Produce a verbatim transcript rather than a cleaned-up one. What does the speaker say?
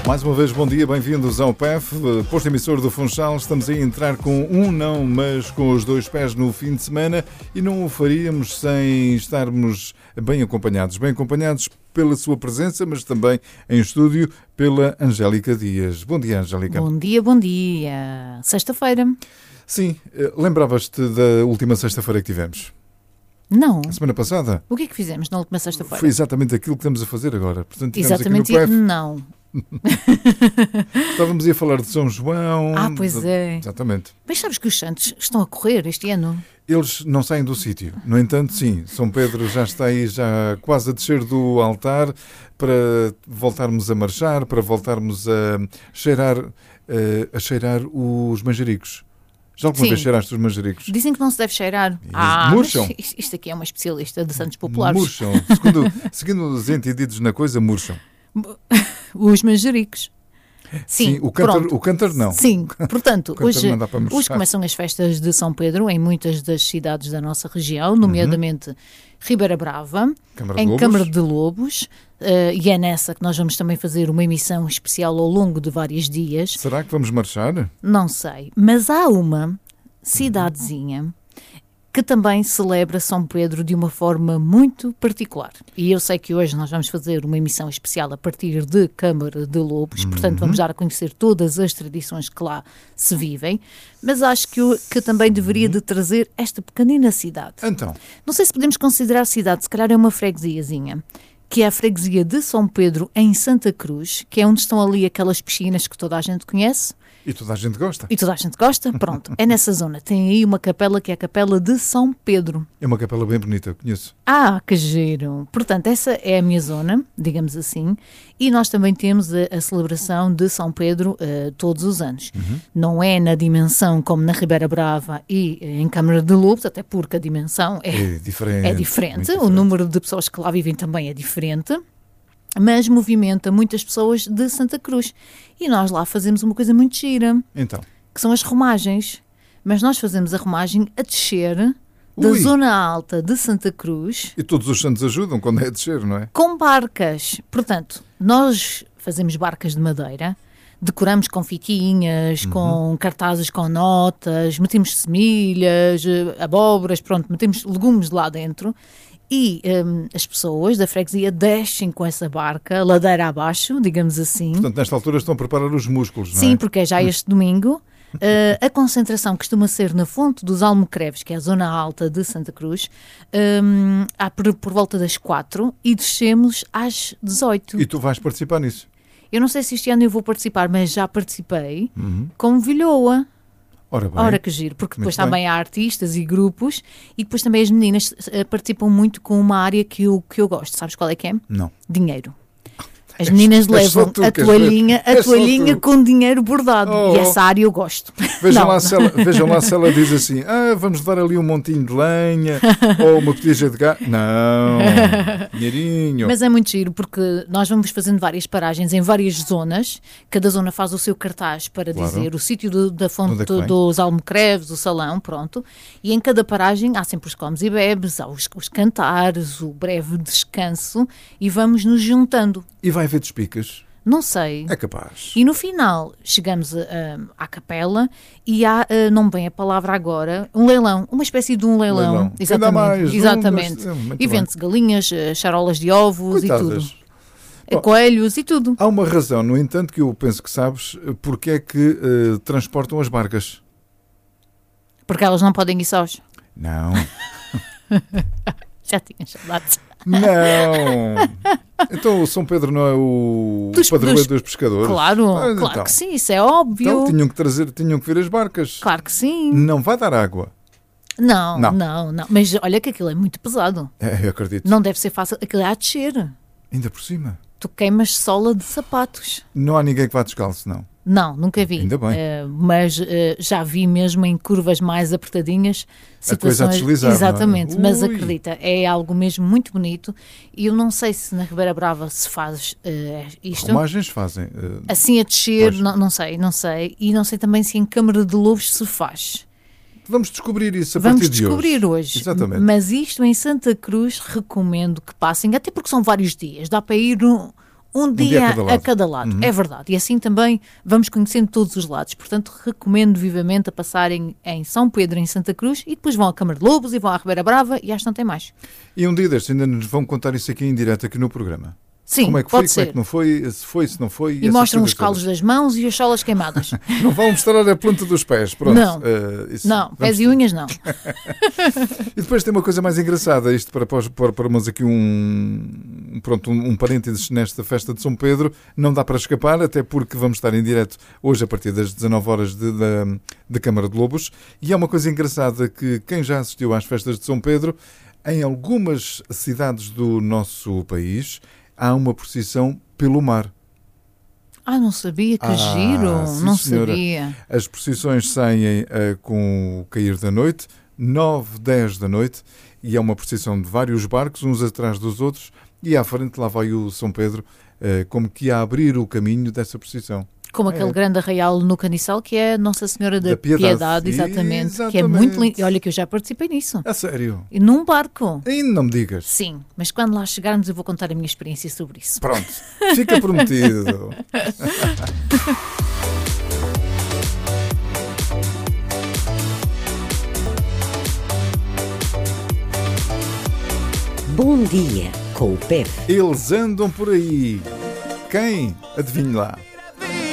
Mais uma vez, bom dia, bem-vindos ao P E F, posto emissor do Funchal. Estamos a entrar com um não, mas com os dois pés no fim de semana, e não o faríamos sem estarmos bem acompanhados. Bem acompanhados pela sua presença, mas também em estúdio pela Angélica Dias. Bom dia, Angélica. Bom dia, bom dia. Sexta-feira. Sim, lembravas-te da última sexta-feira que tivemos? Não. A semana passada? O que é que fizemos na última sexta-feira? Foi exatamente aquilo que estamos a fazer agora. Portanto, exatamente, aqui no P E F. Não. Estávamos a falar de São João. Ah, pois de... é. Exatamente. Mas sabes que os santos estão a correr este ano? Eles não saem do sítio. No entanto, sim, São Pedro já está aí, já quase a descer do altar, para voltarmos a marchar, para voltarmos a cheirar, a cheirar os manjericos. Já alguma Sim. vez cheiraste os manjericos? Dizem que não se deve cheirar. E Ah, murcham. mas isto aqui é uma especialista de santos populares. Murcham. Segundo, segundo os entendidos na coisa, murcham. Os manjericos. Sim, Sim, o cântaro, pronto. o cântaro não. Sim, portanto, cântaro hoje, não dá para murchar. hoje começam as festas de São Pedro em muitas das cidades da nossa região, nomeadamente uhum. Ribeira Brava, Câmara em de Câmara de Lobos, uh, e é nessa que nós vamos também fazer uma emissão especial ao longo de vários dias. Será que vamos marchar? Não sei, mas há uma cidadezinha que também celebra São Pedro de uma forma muito particular. E eu sei que hoje nós vamos fazer uma emissão especial a partir de Câmara de Lobos, uhum. portanto vamos dar a conhecer todas as tradições que lá se vivem, mas acho que, eu, que também deveria de trazer esta pequenina cidade. Então? Não sei se podemos considerar cidade, se calhar é uma freguesiazinha, que é a freguesia de São Pedro em Santa Cruz, que é onde estão ali aquelas piscinas que toda a gente conhece. E toda a gente gosta. E toda a gente gosta, pronto, é nessa zona. Tem aí uma capela que é a Capela de São Pedro. É uma capela bem bonita, conheço. Ah, que giro! Portanto, essa é a minha zona, digamos assim, e nós também temos a, a celebração de São Pedro uh, todos os anos. Uhum. Não é na dimensão como na Ribeira Brava e em Câmara de Lobos, até porque a dimensão é, é diferente. É diferente. diferente. O número de pessoas que lá vivem também é diferente, mas movimenta muitas pessoas de Santa Cruz. E nós lá fazemos uma coisa muito gira, então. que são as romagens. Mas nós fazemos a romagem a descer da Ui. zona alta de Santa Cruz. E todos os santos ajudam quando é a descer, não é? Com barcas. Portanto, nós fazemos barcas de madeira, decoramos com fitinhas, uhum. com cartazes com notas, metemos semilhas, abóboras, pronto, metemos legumes lá dentro. E um, as pessoas da freguesia descem com essa barca, ladeira abaixo, digamos assim. Portanto, nesta altura estão a preparar os músculos, não é? Sim, porque é já este domingo. Uh, a concentração costuma ser na Fonte dos Almocreves, que é a zona alta de Santa Cruz, um, há por, por volta das quatro, e descemos às dezoito. E tu vais participar nisso? Eu não sei se este ano eu vou participar, mas já participei uhum. como vilhoa. Ora bem. Ora que giro, porque depois muito também bem. há artistas e grupos, e depois também as meninas uh, participam muito com uma área que eu, que eu gosto. Sabes qual é que é? Não. Dinheiro. As meninas é, levam tu, a toalhinha, a é toalhinha com dinheiro bordado. Oh. E essa área eu gosto. Vejam, não, lá não. Se ela, vejam lá se ela diz assim, ah, vamos levar ali um montinho de lenha ou uma botija de gás. Não, dinheirinho. Mas é muito giro porque nós vamos fazendo várias paragens em várias zonas. Cada zona faz o seu cartaz para claro. dizer o sítio do, da fonte é dos Almocreves, o salão, pronto. E em cada paragem há sempre os comes e bebes, há os, os cantares, o breve descanso e vamos nos juntando. E vai haver despicas? Não sei. É capaz. E no final chegamos uh, à capela e há, uh, não me bem a palavra agora, um leilão, uma espécie de um leilão. leilão. Exatamente. Mais, exatamente. Um, dois, e vende-se galinhas, uh, charolas de ovos Coitadas. e tudo. Bom, coelhos e tudo. Há uma razão, no entanto, que eu penso que sabes, porque é que uh, transportam as barcas. Porque elas não podem ir sós. Não. Já tinha saudades. Não! Então o São Pedro não é o dos, padroeiro dos, dos pescadores? Claro, ah, claro então. que sim, isso é óbvio. Então tinham que trazer, tinham que vir as barcas. Claro que sim. Não vai dar água. Não, não, não, não. Mas olha que aquilo é muito pesado. É, eu acredito. Não deve ser fácil. Aquilo é a descer. Ainda por cima. Tu queimas sola de sapatos. Não há ninguém que vá descalço, não? Não, nunca vi. Ainda bem. Uh, mas uh, já vi mesmo em curvas mais apertadinhas situações. A coisa a deslizar, exatamente, não é? Mas acredita, é algo mesmo muito bonito. E eu não sei se na Ribeira Brava se faz uh, isto. Romagens fazem. Uh, assim a descer, não, não sei, não sei. E não sei também se em Câmara de Lobos se faz. Vamos descobrir isso a Vamos partir de hoje. Vamos descobrir hoje. Exatamente. Mas isto em Santa Cruz recomendo que passem, até porque são vários dias. Dá para ir um, Um dia, um dia a, cada a cada lado, uhum. É verdade. E assim também vamos conhecendo todos os lados. Portanto, recomendo vivamente a passarem em São Pedro, em Santa Cruz, e depois vão à Câmara de Lobos e vão à Ribeira Brava e às não tem mais. E um dia destes ainda nos vão contar isso aqui em direto aqui no programa. Sim, como é que pode foi, ser. Como é que não foi, se foi, se não foi. E mostram os calos das mãos e as solas queimadas. Não vão mostrar a ponta dos pés, pronto. Não, uh, isso, não pés e unhas não. E depois tem uma coisa mais engraçada, isto para para pormos aqui um, pronto, um, um parênteses nesta festa de São Pedro, não dá para escapar, até porque vamos estar em direto hoje a partir das dezanove horas de, da, da Câmara de Lobos, e é uma coisa engraçada que quem já assistiu às festas de São Pedro, em algumas cidades do nosso país, há uma procissão pelo mar. Ah, não sabia, que ah, giro, sim, não senhora. sabia. As procissões saem uh, com o cair da noite, nove, dez da noite, e é uma procissão de vários barcos, uns atrás dos outros, e à frente lá vai o São Pedro, uh, como que a abrir o caminho dessa procissão. Como aquele é. grande arraial no Caniçal, que é Nossa Senhora da, da Piedade, Piedade exatamente, exatamente, que é muito lindo. E olha que eu já participei nisso. A sério? E num barco. E não me digas. Sim, mas quando lá chegarmos eu vou contar a minha experiência sobre isso. Pronto, fica prometido. Bom dia com o P E F. Eles andam por aí. Quem? Adivinhe lá.